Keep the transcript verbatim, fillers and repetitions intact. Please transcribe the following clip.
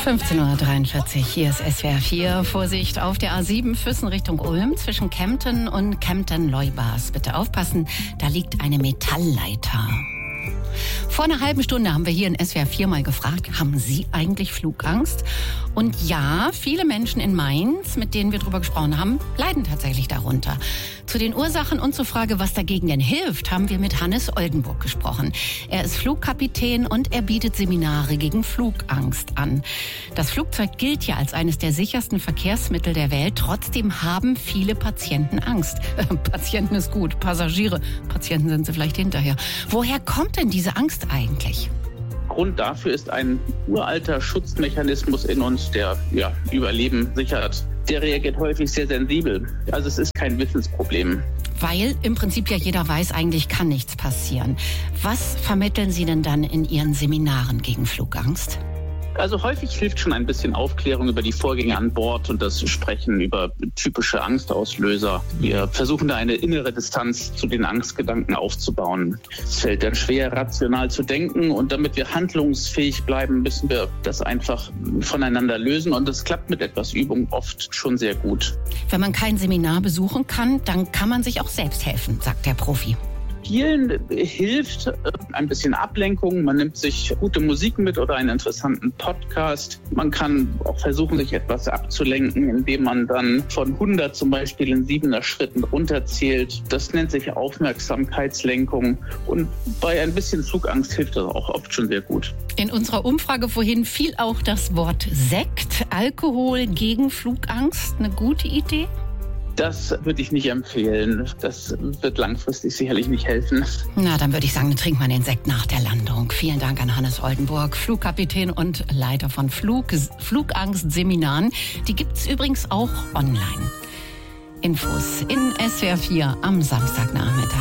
fünfzehn Uhr dreiundvierzig, hier ist S W R vier. Vorsicht auf der A sieben Füssen Richtung Ulm zwischen Kempten und Kempten-Leubas. Bitte aufpassen, da liegt eine Metallleiter. Vor einer halben Stunde haben wir hier in S W R vier mal gefragt, haben Sie eigentlich Flugangst? Und ja, viele Menschen in Mainz, mit denen wir drüber gesprochen haben, leiden tatsächlich darunter. Zu den Ursachen und zur Frage, was dagegen denn hilft, haben wir mit Hannes Oldenburg gesprochen. Er ist Flugkapitän und er bietet Seminare gegen Flugangst an. Das Flugzeug gilt ja als eines der sichersten Verkehrsmittel der Welt. Trotzdem haben viele Patienten Angst. Äh, Patienten ist gut, Passagiere, Patienten sind sie vielleicht hinterher. Woher kommt denn diese Angst eigentlich? Grund dafür ist ein uralter Schutzmechanismus in uns, der ja, Überleben sichert. Der reagiert häufig sehr sensibel. Also es ist kein Wissensproblem. Weil im Prinzip ja jeder weiß, eigentlich kann nichts passieren. Was vermitteln Sie denn dann in Ihren Seminaren gegen Flugangst? Also häufig hilft schon ein bisschen Aufklärung über die Vorgänge an Bord und das Sprechen über typische Angstauslöser. Wir versuchen da eine innere Distanz zu den Angstgedanken aufzubauen. Es fällt dann schwer, rational zu denken, und damit wir handlungsfähig bleiben, müssen wir das einfach voneinander lösen, und das klappt mit etwas Übung oft schon sehr gut. Wenn man kein Seminar besuchen kann, dann kann man sich auch selbst helfen, sagt der Profi. Vielen hilft ein bisschen Ablenkung. Man nimmt sich gute Musik mit oder einen interessanten Podcast. Man kann auch versuchen, sich etwas abzulenken, indem man dann von hundert zum Beispiel in siebener Schritten runterzählt. Das nennt sich Aufmerksamkeitslenkung. Und bei ein bisschen Flugangst hilft das auch oft schon sehr gut. In unserer Umfrage vorhin fiel auch das Wort Sekt. Alkohol gegen Flugangst, eine gute Idee? Das würde ich nicht empfehlen. Das wird langfristig sicherlich nicht helfen. Na, dann würde ich sagen, dann trinkt man den Sekt nach der Landung. Vielen Dank an Hannes Oldenburg, Flugkapitän und Leiter von Flug, Flugangst-Seminaren. Die gibt's übrigens auch online. Infos in S W R vier am Samstagnachmittag.